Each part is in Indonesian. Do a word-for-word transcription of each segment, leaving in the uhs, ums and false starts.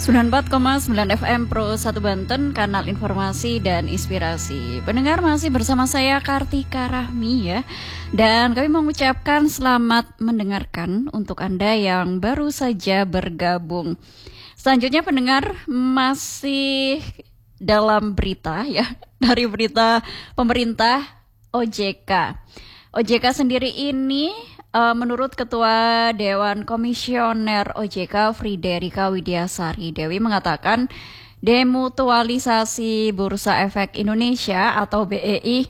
sembilan puluh empat koma sembilan F M Pro satu Banten, kanal informasi dan inspirasi. Pendengar, masih bersama saya Kartika Rahmi ya. Dan kami mengucapkan selamat mendengarkan untuk Anda yang baru saja bergabung. Selanjutnya pendengar, masih dalam berita ya, dari berita pemerintah O J K. O J K sendiri ini Uh, menurut Ketua Dewan Komisioner O J K Friederika Widiasari Dewi mengatakan demutualisasi Bursa Efek Indonesia atau B E I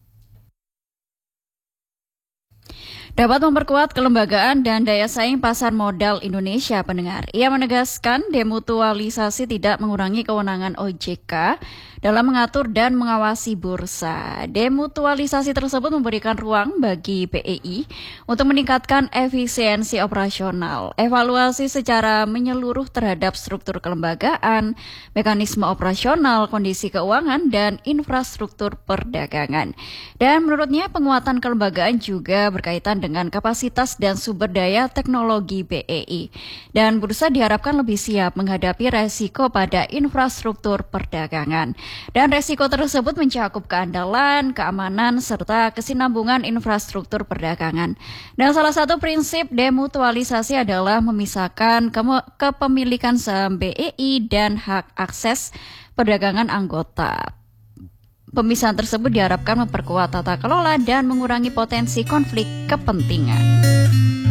dapat memperkuat kelembagaan dan daya saing pasar modal Indonesia, pendengar. Ia menegaskan demutualisasi tidak mengurangi kewenangan O J K dalam mengatur dan mengawasi bursa. Demutualisasi tersebut memberikan ruang bagi B E I untuk meningkatkan efisiensi operasional, evaluasi secara menyeluruh terhadap struktur kelembagaan, mekanisme operasional, kondisi keuangan, dan infrastruktur perdagangan. Dan menurutnya penguatan kelembagaan juga berkaitan dengan kapasitas dan sumber daya teknologi B E I. Dan bursa diharapkan lebih siap menghadapi resiko pada infrastruktur perdagangan. Dan resiko tersebut mencakup keandalan, keamanan, serta kesinambungan infrastruktur perdagangan. Dan salah satu prinsip demutualisasi adalah memisahkan ke- kepemilikan saham B E I dan hak akses perdagangan anggota. Pemisahan tersebut diharapkan memperkuat tata kelola dan mengurangi potensi konflik kepentingan.